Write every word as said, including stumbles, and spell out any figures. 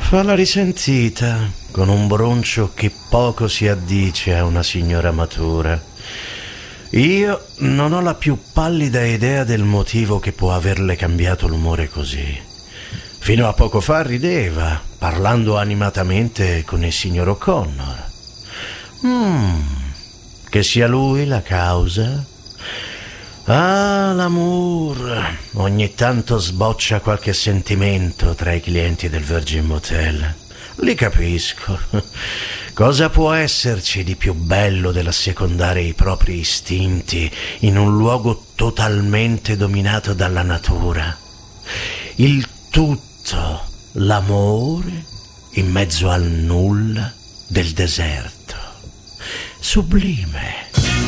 Fa la risentita, con un broncio che poco si addice a una signora matura. Io non ho la più pallida idea del motivo che può averle cambiato l'umore così. Fino a poco fa rideva, parlando animatamente con il signor O'Connor. Mm, che sia lui la causa? Ah, l'amour. Ogni tanto sboccia qualche sentimento tra i clienti del Virgin Motel. Li capisco. Cosa può esserci di più bello dell'assecondare i propri istinti in un luogo totalmente dominato dalla natura? Il tutto, l'amore, in mezzo al nulla del deserto. Sublime.